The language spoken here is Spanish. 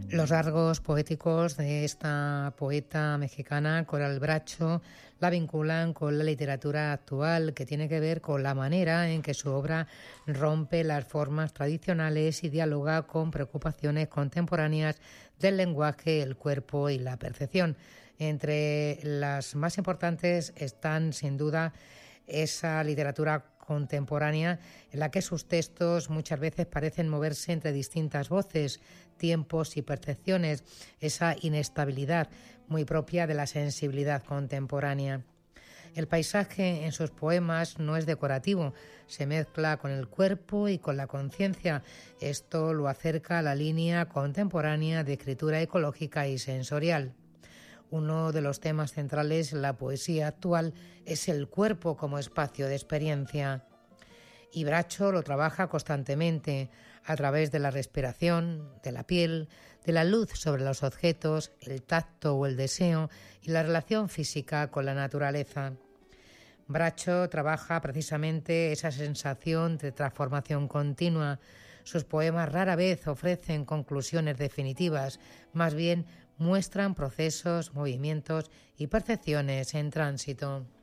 Los rasgos poéticos de esta poeta mexicana, Coral Bracho, la vinculan con la literatura actual, que tiene que ver con la manera en que su obra rompe las formas tradicionales y dialoga con preocupaciones contemporáneas del lenguaje, el cuerpo y la percepción. Entre las más importantes están, sin duda, esa literatura contemporánea en la que sus textos muchas veces parecen moverse entre distintas voces, tiempos y percepciones, esa inestabilidad muy propia de la sensibilidad contemporánea. El paisaje en sus poemas no es decorativo, se mezcla con el cuerpo y con la conciencia. Esto lo acerca a la línea contemporánea de escritura ecológica y sensorial. Uno de los temas centrales en la poesía actual es el cuerpo como espacio de experiencia. Y Bracho lo trabaja constantemente a través de la respiración, de la piel, de la luz sobre los objetos, el tacto o el deseo y la relación física con la naturaleza. Bracho trabaja precisamente esa sensación de transformación continua. Sus poemas rara vez ofrecen conclusiones definitivas, más bien muestran procesos, movimientos y percepciones en tránsito.